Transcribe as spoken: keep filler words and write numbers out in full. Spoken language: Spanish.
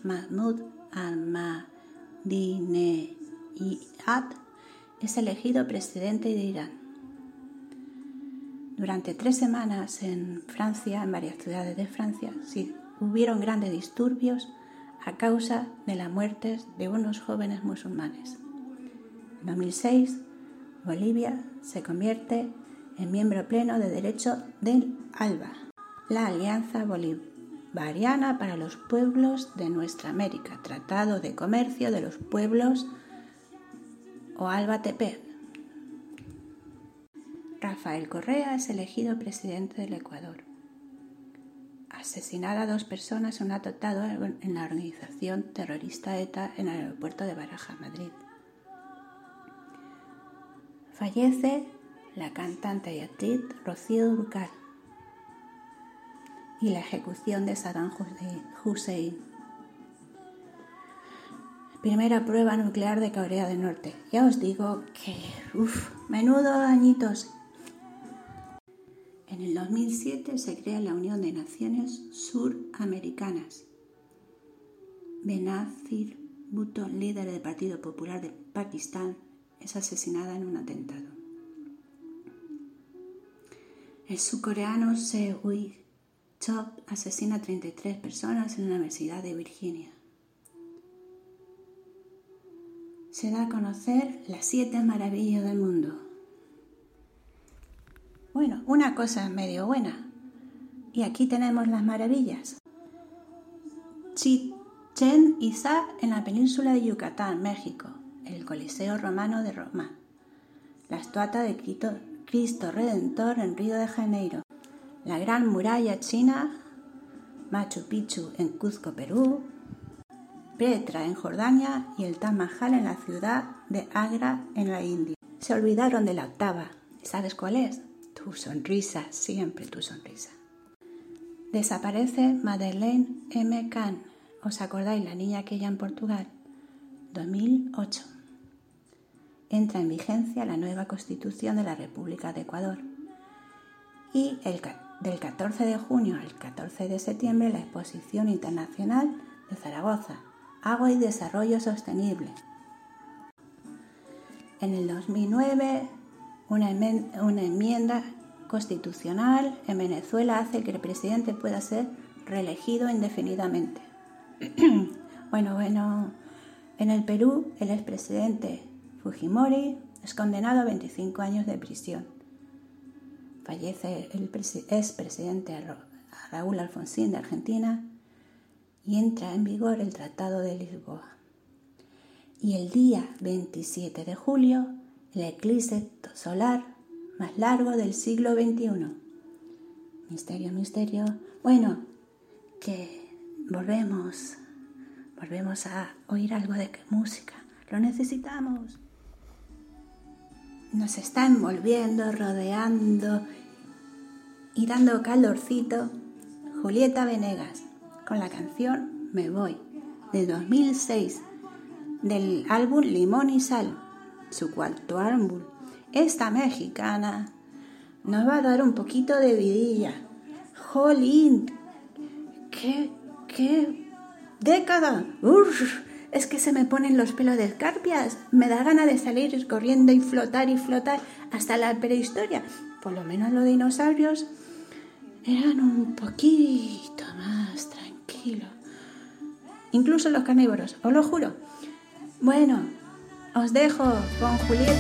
Mahmoud Ahmadinejad es elegido presidente de Irán. Durante tres semanas en Francia, en varias ciudades de Francia, sí, hubieron grandes disturbios a causa de las muertes de unos jóvenes musulmanes. En dos mil seis, Bolivia se convierte en miembro pleno de derecho del ALBA, la Alianza Bolivariana para los Pueblos de Nuestra América, Tratado de Comercio de los Pueblos o ALBA-T P. Rafael Correa es elegido presidente del Ecuador. Asesinada a dos personas en un atentado en la organización terrorista ETA en el aeropuerto de Barajas, Madrid. Fallece la cantante y actriz Rocío Dúrcal. Y la ejecución de Saddam Hussein. Primera prueba nuclear de Corea del Norte. Ya os digo que, uff, menudo añitos. En el dos mil siete se crea la Unión de Naciones Suramericanas. Benazir Bhutto, líder del Partido Popular de Pakistán, es asesinada en un atentado. El surcoreano Seo Ui-chol asesina a treinta y tres personas en la Universidad de Virginia. Se da a conocer las siete maravillas del mundo. Bueno, una cosa medio buena. Y aquí tenemos las maravillas. Chichén Itzá en la península de Yucatán, México. El Coliseo Romano de Roma. La estatua de Cristo Redentor en Río de Janeiro. La Gran Muralla China. Machu Picchu en Cuzco, Perú. Petra en Jordania y el Taj Mahal en la ciudad de Agra, en la India. Se olvidaron de la octava. ¿Sabes cuál es? Tu sonrisa, siempre tu sonrisa. Desaparece Madeleine M. Kahn. ¿Os acordáis? La niña aquella en Portugal. dos mil ocho. Entra en vigencia la nueva Constitución de la República de Ecuador. Y el, del catorce de junio al catorce de septiembre la Exposición Internacional de Zaragoza. Agua y Desarrollo Sostenible. En el dos mil nueve, una enmienda, una enmienda constitucional en Venezuela hace que el presidente pueda ser reelegido indefinidamente. bueno, bueno, en el Perú, el expresidente Fujimori es condenado a veinticinco años de prisión. Fallece el expresidente Raúl Alfonsín de Argentina. Y entra en vigor el Tratado de Lisboa. Y el día veintisiete de julio, el eclipse solar más largo del siglo veintiuno. Misterio, misterio. Bueno, que volvemos, volvemos a oír algo de música. Lo necesitamos. Nos está envolviendo, rodeando y dando calorcito Julieta Venegas. Con la canción Me Voy, de dos mil seis, del álbum Limón y Sal, su cuarto álbum. Esta mexicana nos va a dar un poquito de vidilla. ¡Jolín! ¡Qué, qué década! ¡Uf! Es que se me ponen los pelos de escarpias. Me da ganas de salir corriendo y flotar y flotar hasta la prehistoria. Por lo menos los dinosaurios eran un poquito más tranquilos. Incluso los carnívoros, os lo juro. Bueno, os dejo con Julieta.